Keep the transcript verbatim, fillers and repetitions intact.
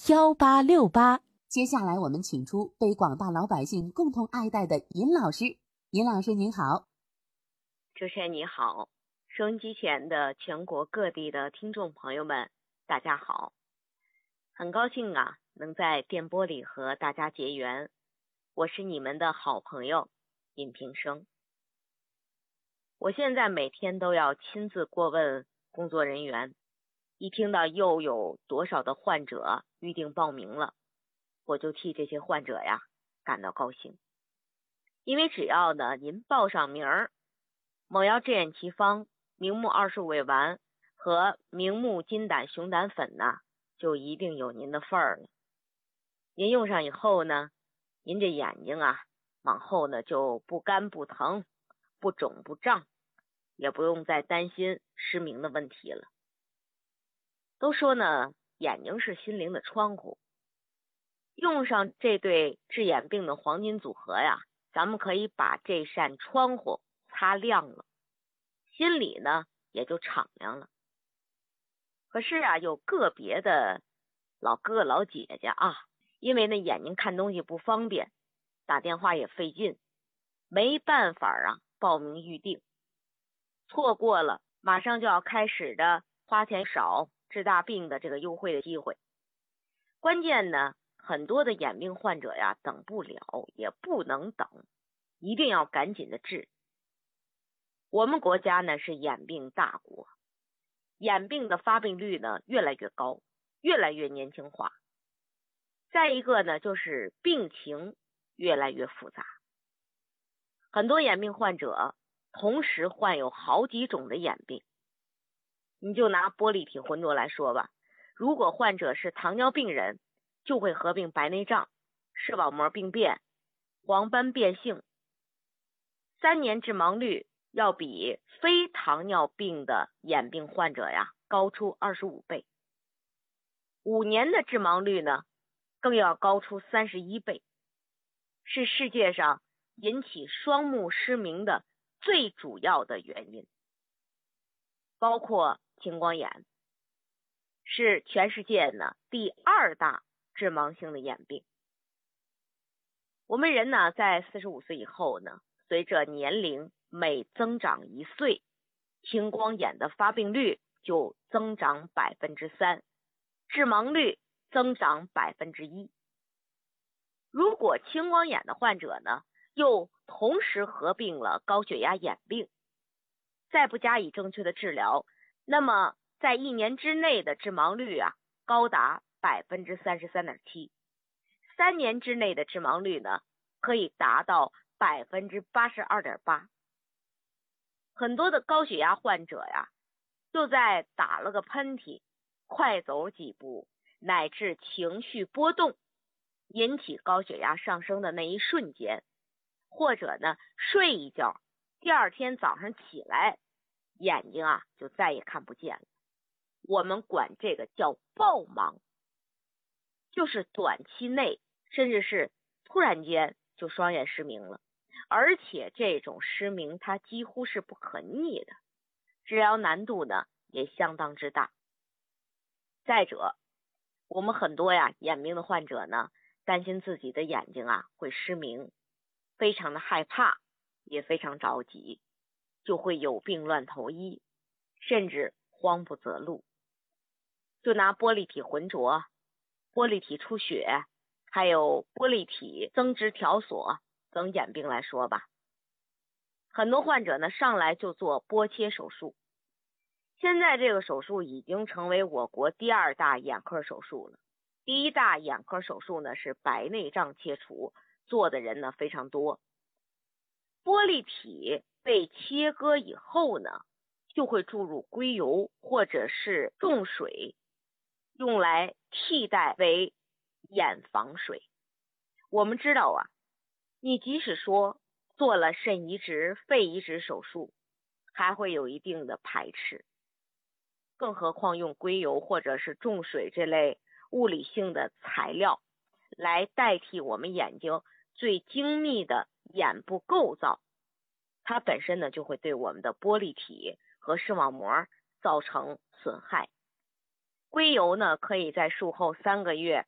幺八六八。 接下来我们请出被广大老百姓共同爱戴的尹老师。尹老师您好。 主持人你好，收音机前的全国各地的听众朋友们大家好，很高兴啊能在电波里和大家结缘，我是你们的好朋友尹平生。我现在每天都要亲自过问工作人员，一听到又有多少的患者预定报名了，我就替这些患者呀感到高兴。因为只要呢您报上名儿，某药治眼奇方、明目二术尾丸和明目金胆熊胆粉呢，就一定有您的份儿了。您用上以后呢，您这眼睛啊往后呢就不干不疼，不肿不胀，也不用再担心失明的问题了。都说呢眼睛是心灵的窗户，用上这对治眼病的黄金组合呀，咱们可以把这扇窗户擦亮了，心里呢也就敞亮了。可是啊有个别的老哥哥老姐姐啊，因为那眼睛看东西不方便，打电话也费劲，没办法啊报名预定，错过了马上就要开始的花钱少治大病的这个优惠的机会。关键呢很多的眼病患者呀等不了也不能等，一定要赶紧的治。我们国家呢是眼病大国，眼病的发病率呢越来越高，越来越年轻化。再一个呢就是病情越来越复杂，很多眼病患者同时患有好几种的眼病。你就拿玻璃体浑浊来说吧，如果患者是糖尿病人，就会合并白内障、视网膜病变、黄斑变性，三年致盲率要比非糖尿病的眼病患者呀高出二十五倍，五年的致盲率呢更要高出三十一倍，是世界上引起双目失明的最主要的原因。包括青光眼，是全世界呢第二大致盲性的眼病。我们人呢在四十五岁以后呢，随着年龄每增长一岁，青光眼的发病率就增长百分之三，致盲率增长百分之一。如果青光眼的患者呢又同时合并了高血压眼病，再不加以正确的治疗，那么在一年之内的致盲率啊高达百分之三十三点七，三年之内的致盲率呢可以达到百分之八十二点八。很多的高血压患者呀，就在打了个喷嚏、快走几步，乃至情绪波动，引起高血压上升的那一瞬间，或者呢睡一觉，第二天早上起来，眼睛啊就再也看不见了。我们管这个叫暴盲，就是短期内甚至是突然间就双眼失明了，而且这种失明它几乎是不可逆的，治疗难度呢也相当之大。再者，我们很多呀眼病的患者呢担心自己的眼睛啊会失明，非常的害怕，也非常着急，就会有病乱投医，甚至慌不择路。就拿玻璃体浑浊、玻璃体出血，还有玻璃体增殖条索等眼病来说吧，很多患者呢上来就做剥切手术。现在这个手术已经成为我国第二大眼科手术了。第一大眼科手术呢是白内障切除，做的人呢非常多。玻璃体被切割以后呢，就会注入硅油或者是重水，用来替代为眼防水。我们知道啊，你即使说做了肾移植、肺移植手术，还会有一定的排斥，更何况用硅油或者是重水这类物理性的材料来代替我们眼睛最精密的眼部构造，它本身呢就会对我们的玻璃体和视网膜造成损害。硅油呢可以在术后三个月